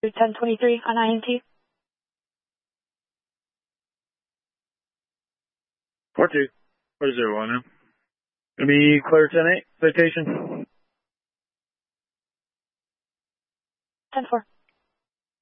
1023 on INT. 42-401 now. Gonna be clear 10-8, citation. 10-4.